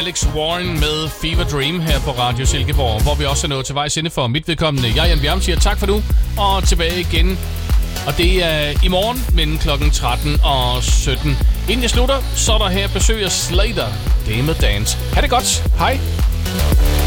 Alex Warren med Fever Dream her på Radio Silkeborg, hvor vi også er nået til vejs ende for mit vedkommende. Jeg, Jan Bjerm, siger tak for nu, og tilbage igen. Og det er i morgen mellem klokken 13 og 17. Inden jeg slutter, så er der her besøg af Slater, Game of Dance. Ha' det godt. Hej.